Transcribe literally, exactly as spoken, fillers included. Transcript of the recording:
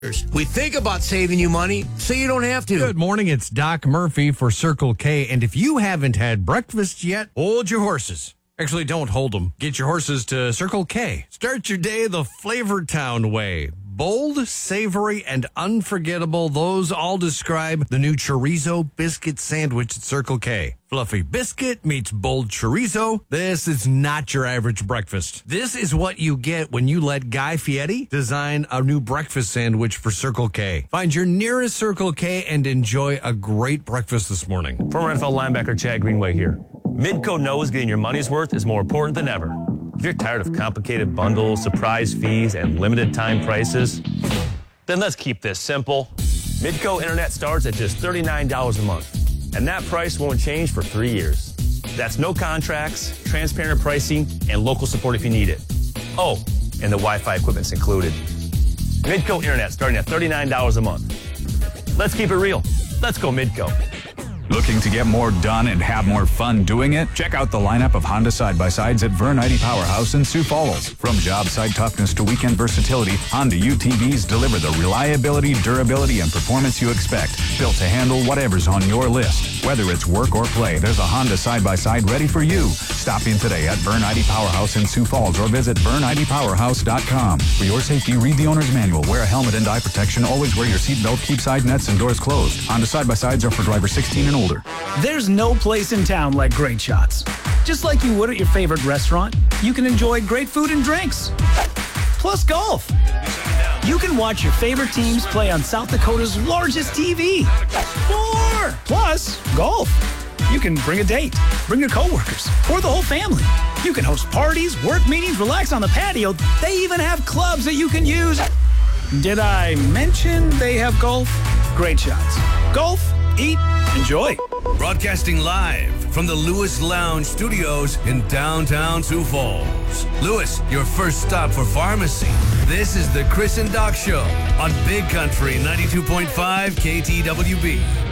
We think about saving you money so you don't have to. Good morning, it's Doc Murphy for Circle K. And if you haven't had breakfast yet, hold your horses. Actually, don't hold them. Get your horses to Circle K. Start your day the Flavortown way. Bold, savory, and unforgettable. Those all describe the new chorizo biscuit sandwich at Circle K. Fluffy biscuit meets bold chorizo. This is not your average breakfast. This is what you get when you let Guy Fieri design a new breakfast sandwich for Circle K. Find your nearest Circle K and enjoy a great breakfast this morning. Former N F L linebacker Chad Greenway here. Midco knows getting your money's worth is more important than ever. If you're tired of complicated bundles, surprise fees, and limited time prices, then let's keep this simple. Midco Internet starts at just thirty-nine dollars a month, and that price won't change for three years. That's no contracts, transparent pricing, and local support if you need it. Oh, and the Wi-Fi equipment's included. Midco Internet starting at thirty-nine dollars a month. Let's keep it real. Let's go Midco. Looking to get more done and have more fun doing it? Check out the lineup of Honda side-by-sides at Vern Eide Powerhouse in Sioux Falls. From job site toughness to weekend versatility, Honda U T Vs deliver the reliability, durability, and performance you expect. Built to handle whatever's on your list. Whether it's work or play, there's a Honda side-by-side ready for you. Stop in today at Vern Eide Powerhouse in Sioux Falls or visit vern eide powerhouse dot com. For your safety, read the owner's manual. Wear a helmet and eye protection. Always wear your seatbelt. Keep side nets and doors closed. Honda side-by-sides are for drivers sixteen and older. There's no place in town like Great Shots. Just like you would at your favorite restaurant, you can enjoy great food and drinks. Plus golf. You can watch your favorite teams play on South Dakota's largest T V. More! Plus golf. You can bring a date, bring your coworkers, or the whole family. You can host parties, work meetings, relax on the patio. They even have clubs that you can use. Did I mention they have golf? Great Shots. Golf, eat, enjoy. Broadcasting live from the Lewis Lounge Studios in downtown Sioux Falls. Lewis, your first stop for pharmacy. This is the Chris and Doc Show on Big Country ninety-two point five K T W B.